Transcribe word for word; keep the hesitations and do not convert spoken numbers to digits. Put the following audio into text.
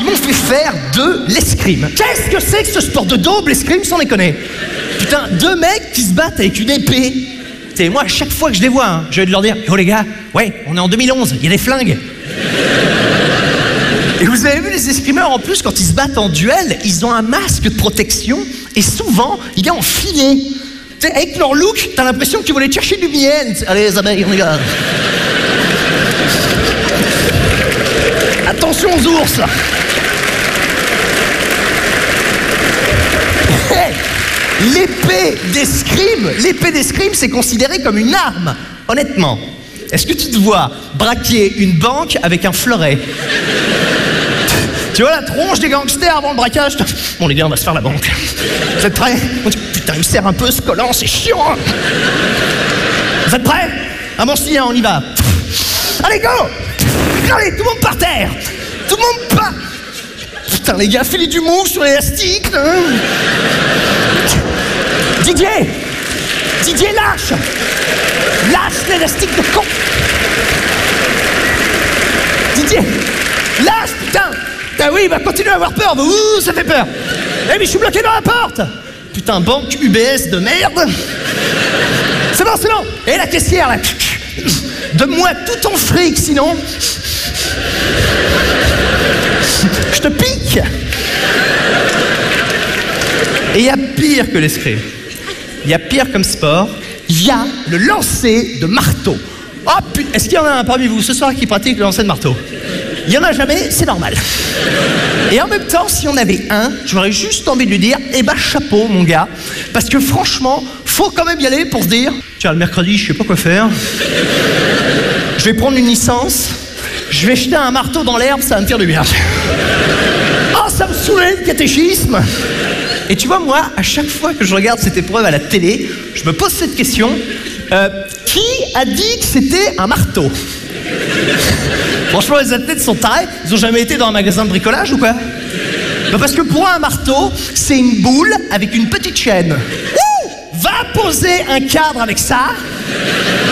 ils m'ont fait faire de l'escrime. Qu'est-ce que c'est que ce sport de daube, l'escrime, sans déconner? Putain, deux mecs qui se battent avec une épée. T'sais, moi, à chaque fois que je les vois, hein, je vais leur dire, oh les gars, ouais, on est en deux mille onze, il y a des flingues. Et vous avez vu les escrimeurs, en plus, quand ils se battent en duel, ils ont un masque de protection, et souvent, il est en filet. T'sais, avec leur look, t'as l'impression qu'ils vont aller chercher du miel. Allez, les abeilles, on y va. Attention aux ours. L'épée d'escrime, l'épée d'escrime, c'est considéré comme une arme, honnêtement. Est-ce que tu te vois braquer une banque avec un fleuret? Tu vois la tronche des gangsters avant le braquage? Bon les gars, on va se faire la banque. Vous êtes prêts? Putain, il me serre un peu ce collant, c'est chiant. Vous êtes prêts? Ah bon si, hein, on y va. Allez, go! Allez, tout le monde par terre! Tout le monde par... Putain les gars, fais-les du mou sur l'élastique. Hein. Didier! Didier, lâche! Lâche l'élastique de con! Didier! Lâche, putain! Ah oui, il va continuer à avoir peur. Ouh, ça fait peur. Eh mais je suis bloqué dans la porte. Putain, banque U B S de merde. C'est bon, c'est bon. Et la caissière, là. Donne-moi tout ton fric, sinon... Je te pique. Et il y a pire que l'escrime. Il y a pire comme sport. Il y a le lancer de marteau. Oh putain, est-ce qu'il y en a un parmi vous ce soir qui pratique le lancer de marteau? Il n'y en a jamais, c'est normal. Et en même temps, si on avait un, j'aurais juste envie de lui dire, eh ben chapeau mon gars, parce que franchement, faut quand même y aller pour se dire, tiens le mercredi, je sais pas quoi faire, je vais prendre une licence, je vais jeter un marteau dans l'herbe, ça va me faire du bien. Oh, ça me saoulait le catéchisme. Et tu vois, moi, à chaque fois que je regarde cette épreuve à la télé, je me pose cette question, euh, qui a dit que c'était un marteau? Franchement, les athlètes sont tarés. Ils ont jamais été dans un magasin de bricolage ou quoi? Ben parce que pour un marteau, c'est une boule avec une petite chaîne. Ouh, va poser un cadre avec ça.